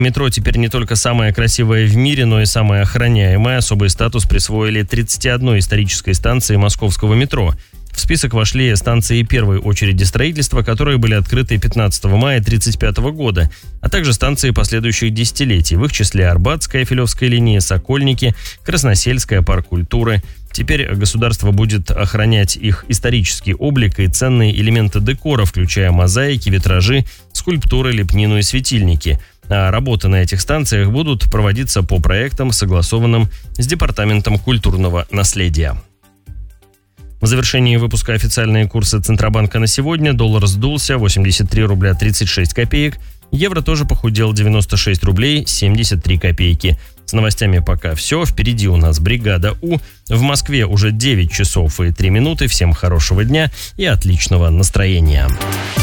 Метро теперь не только самое красивое в мире, но и самое охраняемое. Особый статус присвоили 31 исторической станции московского метро. В список вошли станции первой очереди строительства, которые были открыты 15 мая 1935 года, а также станции последующих десятилетий, в их числе Арбатская, Филевская линия, Сокольники, Красносельская, Парк культуры. Теперь государство будет охранять их исторический облик и ценные элементы декора, включая мозаики, витражи, скульптуры, лепнину и светильники. А работы на этих станциях будут проводиться по проектам, согласованным с Департаментом культурного наследия. В завершении выпуска официальные курсы Центробанка на сегодня. Доллар сдулся 83 рубля 36 копеек. Евро тоже похудел 96 рублей 73 копейки. С новостями пока все. Впереди у нас бригада У. В Москве уже 9 часов и 3 минуты. Всем хорошего дня и отличного настроения.